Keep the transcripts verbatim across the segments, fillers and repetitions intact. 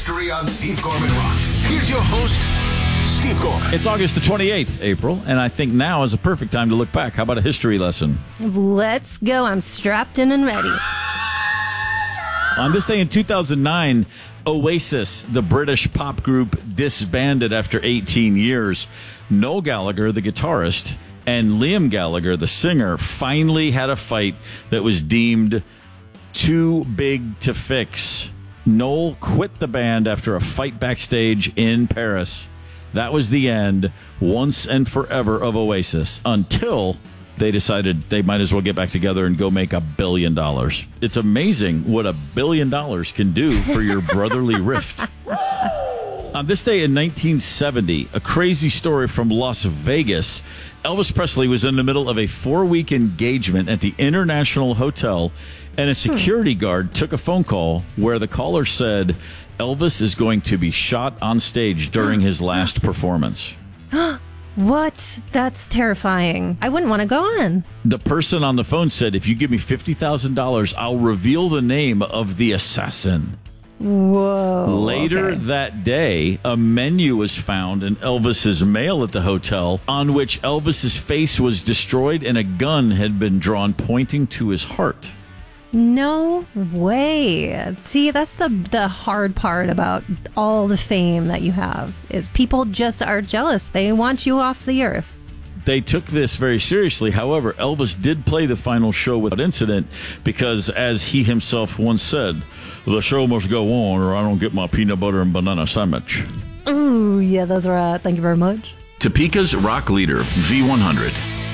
history on Steve Gorman Rocks. Here's your host, Steve Gorman. It's August the twenty-eighth, April, and I think now is a perfect time to look back. How about a history lesson? Let's go. I'm strapped in and ready. On this day in two thousand nine, Oasis, the British pop group, disbanded after eighteen years. Noel Gallagher, the guitarist, and Liam Gallagher, the singer, finally had a fight that was deemed too big to fix. Noel quit the band after a fight backstage in Paris. That was the end, once and forever, of Oasis, until they decided they might as well get back together and go make a billion dollars. It's amazing what a billion dollars can do for your brotherly rift. On this day in nineteen seventy, a crazy story from Las Vegas. Elvis Presley was in the middle of a four-week engagement at the International Hotel, and a security guard took a phone call where the caller said Elvis is going to be shot on stage during his last performance. What? That's terrifying. I wouldn't want to go on. The person on the phone said, if you give me fifty thousand dollars, I'll reveal the name of the assassin. Whoa. Later okay. that day, a menu was found in Elvis's mail at the hotel on which Elvis's face was destroyed and a gun had been drawn pointing to his heart. No way. See, that's the the hard part about all the fame that you have, is people just are jealous. They want you off the earth. They took this very seriously. However, Elvis did play the final show without incident because, as he himself once said, the show must go on or I don't get my peanut butter and banana sandwich. Ooh, yeah, that's right. Thank you very much. Topeka's rock leader, V one hundred.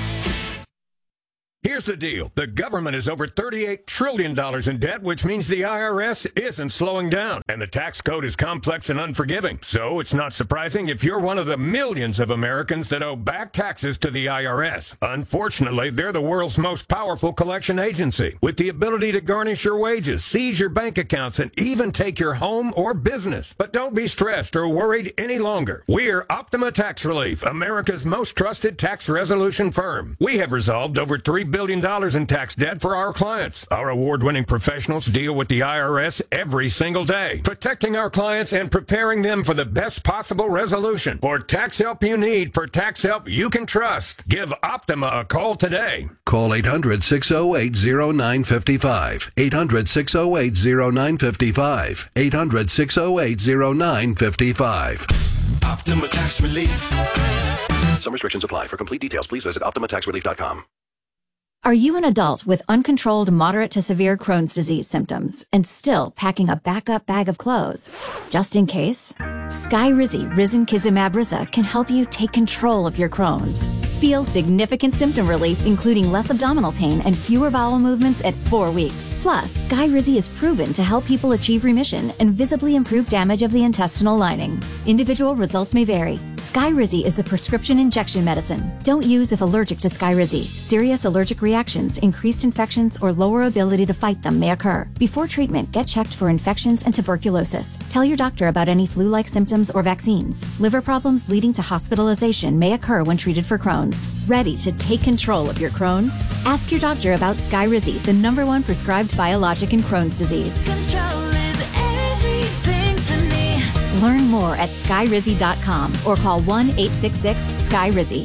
Here's the deal. The government is over thirty-eight trillion dollars in debt, which means the I R S isn't slowing down. And the tax code is complex and unforgiving. So it's not surprising if you're one of the millions of Americans that owe back taxes to the I R S. Unfortunately, they're the world's most powerful collection agency, with the ability to garnish your wages, seize your bank accounts, and even take your home or business. But don't be stressed or worried any longer. We're Optima Tax Relief, America's most trusted tax resolution firm. We have resolved over three billion dollars in tax debt for our clients. Our award-winning professionals deal with the I R S every single day, protecting our clients and preparing them for the best possible resolution. For tax help you need, for tax help you can trust, give Optima a call today. Call eight hundred, six oh eight, oh nine five five. eight hundred, six oh eight, oh nine five five. eight hundred, six oh eight, oh nine five five. Optima Tax Relief. Some restrictions apply. For complete details, please visit optima tax relief dot com. Are you an adult with uncontrolled moderate to severe Crohn's disease symptoms and still packing a backup bag of clothes? Just in case, Skyrizi Risankizumab Riza can help you take control of your Crohn's. Feel significant symptom relief, including less abdominal pain and fewer bowel movements at four weeks. Plus, Skyrizi is proven to help people achieve remission and visibly improve damage of the intestinal lining. Individual results may vary. Skyrizi is a prescription injection medicine. Don't use if allergic to Skyrizi. Serious allergic reactions, increased infections, or lower ability to fight them may occur. Before treatment, get checked for infections and tuberculosis. Tell your doctor about any flu-like symptoms or vaccines. Liver problems leading to hospitalization may occur when treated for Crohn's. Ready to take control of your Crohn's? Ask your doctor about Skyrizi, the number one prescribed biologic in Crohn's disease. Control is everything to me. Learn more at skyrizi dot com or call one eight six six, S K Y R I Z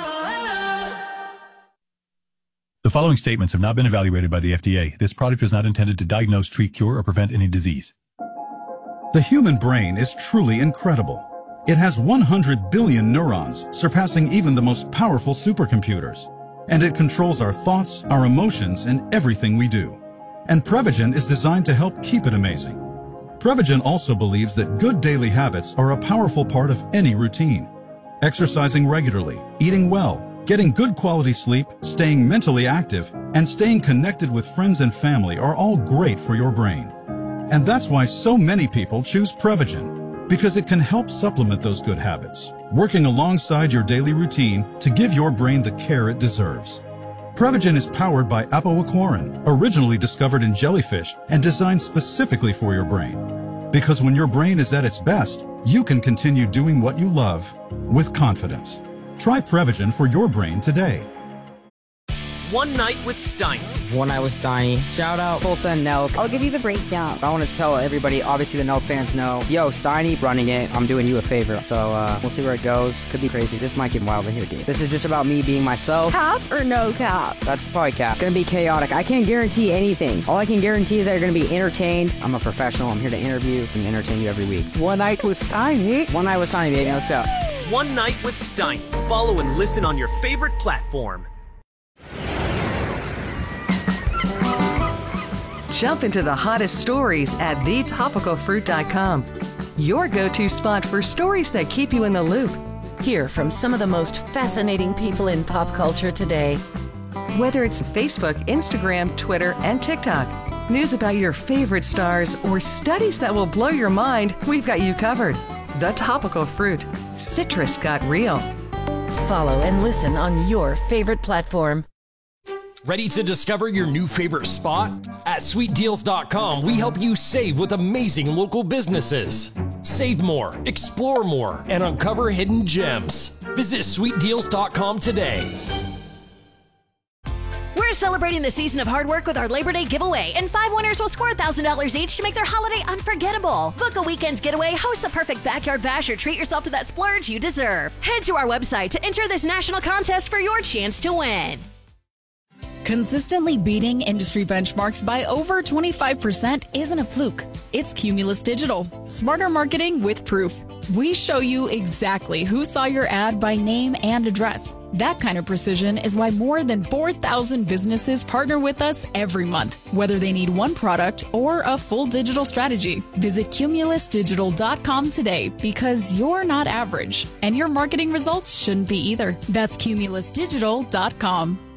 I. The following statements have not been evaluated by the F D A. This product is not intended to diagnose, treat, cure, or prevent any disease. The human brain is truly incredible. It has one hundred billion neurons, surpassing even the most powerful supercomputers. And it controls our thoughts, our emotions, and everything we do. And Prevagen is designed to help keep it amazing. Prevagen also believes that good daily habits are a powerful part of any routine. Exercising regularly, eating well, getting good quality sleep, staying mentally active, and staying connected with friends and family are all great for your brain. And that's why so many people choose Prevagen, because it can help supplement those good habits, working alongside your daily routine to give your brain the care it deserves. Prevagen is powered by apoaquarin, originally discovered in jellyfish and designed specifically for your brain. Because when your brain is at its best, you can continue doing what you love with confidence. Try Prevagen for your brain today. One Night with Steiner, One Night with Steiny. Shout out Tulsa and Nelk. I'll give you the breakdown. I want to tell everybody, obviously the Nelk fans know, yo, Steiny running it, I'm doing you a favor. So uh, we'll see where it goes. Could be crazy. This might get wild in here, dude. This is just about me being myself. Cap or no cap? That's probably cap. Gonna be chaotic. I can't guarantee anything. All I can guarantee is that you're gonna be entertained. I'm a professional. I'm here to interview and entertain you every week. One Night with Steiny. One Night with Steiny, baby. Let's go. One Night with Steiny. Follow and listen on your favorite platform. Jump into the hottest stories at the topical fruit dot com. Your go-to spot for stories that keep you in the loop. Hear from some of the most fascinating people in pop culture today. Whether it's Facebook, Instagram, Twitter, and TikTok, news about your favorite stars, or studies that will blow your mind, we've got you covered. The Topical Fruit. Citrus got real. Follow and listen on your favorite platform. Ready to discover your new favorite spot? At sweet deals dot com, we help you save with amazing local businesses. Save more, explore more, and uncover hidden gems. Visit sweet deals dot com today. We're celebrating the season of hard work with our Labor Day giveaway, and five winners will score one thousand dollars each to make their holiday unforgettable. Book a weekend getaway, host the perfect backyard bash, or treat yourself to that splurge you deserve. Head to our website to enter this national contest for your chance to win. Consistently beating industry benchmarks by over twenty-five percent isn't a fluke. It's Cumulus Digital. Smarter marketing with proof. We show you exactly who saw your ad by name and address. That kind of precision is why more than four thousand businesses partner with us every month, whether they need one product or a full digital strategy. Visit cumulus digital dot com today, because you're not average, and your marketing results shouldn't be either. That's cumulus digital dot com.